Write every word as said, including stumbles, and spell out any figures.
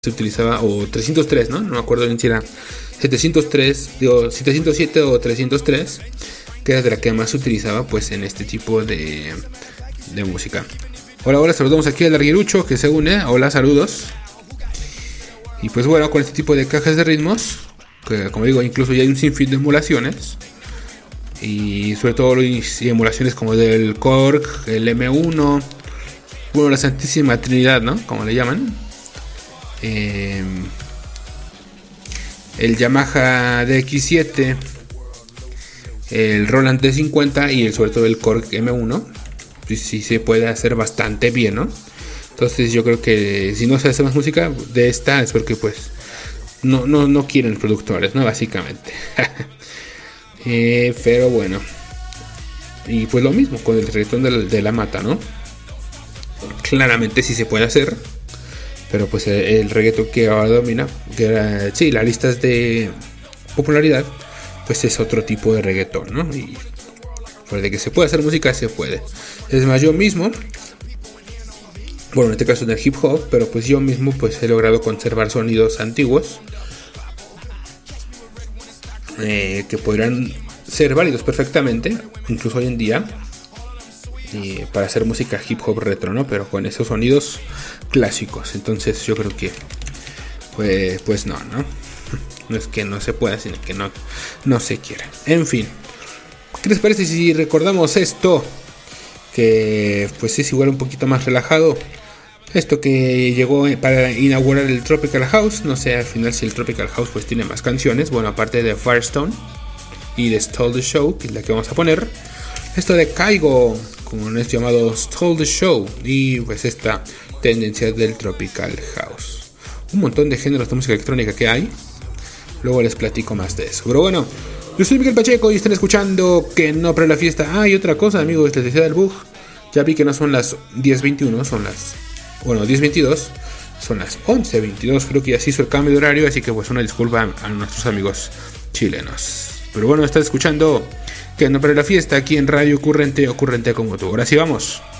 se utilizaba, o trescientos tres, ¿no? No me acuerdo bien si era setecientos tres, digo, setecientos siete o trescientos tres, que era de la que más se utilizaba pues en este tipo de, de música. Hola, hola, saludamos aquí al Larguirucho que se une. Hola, saludos. Y pues bueno, con este tipo de cajas de ritmos, que como digo, incluso ya hay un sinfín de emulaciones. Y sobre todo emulaciones como del Korg, el eme uno, bueno, la Santísima Trinidad, ¿no? Como le llaman. Eh, el Yamaha D X siete, el Roland D cincuenta y el, sobre todo el Korg eme uno. Pues sí se puede hacer bastante bien, ¿no? Entonces yo creo que si no se hace más música de esta es porque pues no, no, no quieren productores, ¿no? Básicamente. eh, pero bueno. Y pues lo mismo con el reggaetón de la, de la mata, ¿no? Claramente sí se puede hacer. Pero pues el, el reggaetón que ahora domina, que era, sí, las listas de popularidad, pues es otro tipo de reggaetón, ¿no? Y pues de que se puede hacer música, se puede. Es más, yo mismo, bueno, en este caso en el hip hop, pero pues yo mismo pues he logrado conservar sonidos antiguos eh, que podrían ser válidos perfectamente, incluso hoy en día, y para hacer música hip hop retro, ¿no? Pero con esos sonidos clásicos. Entonces yo creo que pues, pues no, ¿no? No es que no se pueda, sino que no, no se quiera. En fin, ¿qué les parece si recordamos esto? Que pues es igual un poquito más relajado. Esto que llegó para inaugurar el Tropical House. No sé al final si el Tropical House pues tiene más canciones. Bueno, aparte de Firestone y de Stole the Show, que es la que vamos a poner. Esto de Kygo, como es llamado Stole the Show. Y pues esta tendencia del Tropical House. Un montón de géneros de música electrónica que hay. Luego les platico más de eso. Pero bueno, yo soy Miguel Pacheco y están escuchando Que No Para la Fiesta. Ah, y otra cosa, amigos, les decía del bug. Ya vi que no son las diez veintiuno, son las... Bueno, diez veintidós. Son las once veintidós. Creo que ya se hizo el cambio de horario, así que pues una disculpa a nuestros amigos chilenos. Pero bueno, están escuchando Que No Para la Fiesta aquí en Radio Ocurrente, Ocurrente como tú. Ahora sí vamos.